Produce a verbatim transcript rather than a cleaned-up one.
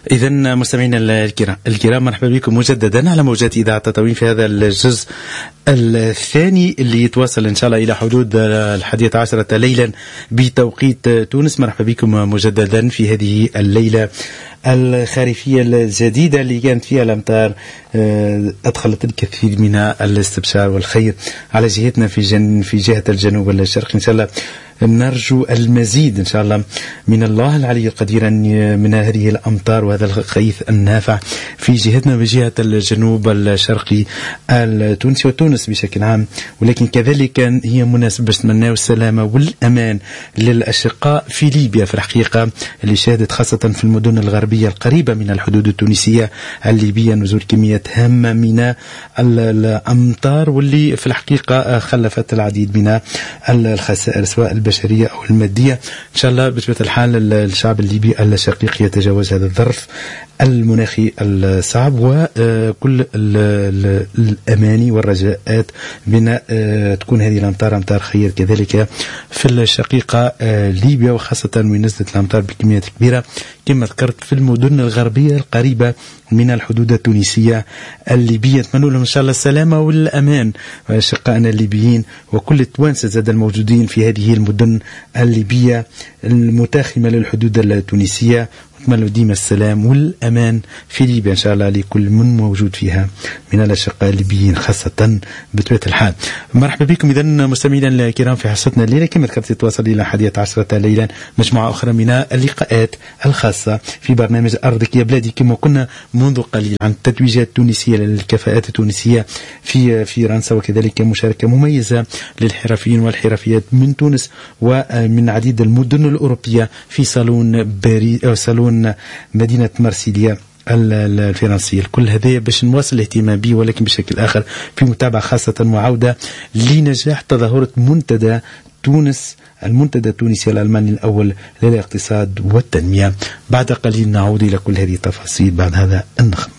إذن مستمعينا الكرام الكرام مرحبا بكم مجددا على موجات إذاعة تطاوين في هذا الجزء الثاني اللي يتواصل إن شاء الله إلى حدود الحادية عشرة ليلا بتوقيت تونس. مرحبا بكم مجددا في هذه الليلة الخريفية الجديدة اللي كانت فيها الأمطار أدخلت الكثير من الاستبشار والخير على جهتنا في جن في جهة الجنوب والشرق. إن شاء الله نرجو المزيد إن شاء الله من الله العلي القدير من هذه الأمطار وهذا الخيث النافع في جهتنا بجهة الجنوب الشرقي التونسي وتونس بشكل عام، ولكن كذلك هي مناسبة نتمنى السلامة والأمان للأشقاء في ليبيا في الحقيقة اللي شهدت خاصة في المدن الغربية القريبة من الحدود التونسية الليبية نزول كميات هامة من الأمطار واللي في الحقيقة خلفت العديد من الخسائر سواء البشرية أو المادية. إن شاء الله بطبيعة الحال الشعب الليبي الشقيق يتجاوز هذا الظرف المناخي الصعب وكل الأماني والرجاءات بأن تكون هذه الأمطار أمطار خير كذلك في الشقيقة ليبيا، وخاصة من نزلت الأمطار بكميات كبيرة كما ذكرت في المدن الغربية القريبة من الحدود التونسية الليبية. نتمنى لهم إن شاء الله السلامة والأمان أشقائنا الليبيين وكل التوانسة زاد الموجودين في هذه المدن الليبية المتاخمة للحدود التونسية، ونتمنى ديما السلام والأمان في ليبيا إن شاء الله لكل من موجود فيها من الأشقاء الليبيين خاصة بطبيعة الحال. مرحبا بكم إذا مستمعينا الكرام في حصتنا الليلة كما ذكرت تواصل إلى حادية عشرة ليلا مجموعة أخرى من اللقاءات الخاصة في برنامج أرضك يا بلادي. كما كنا منذ قليل عن التتويجات التونسية للكفاءات التونسية في فرنسا وكذلك مشاركة مميزة للحرفيين والحرفيات من تونس ومن عديد المدن الأوروبية في صالون باريس أو صالون مدينة مارسيليا الفرنسية. كل هذا باش نواصل الاهتمام به ولكن بشكل آخر في متابعة خاصة وعودة لنجاح تظاهرة منتدى تونس المنتدى التونسي الألماني الأول للاقتصاد والتنمية. بعد قليل نعود إلى كل هذه التفاصيل بعد هذا النخم.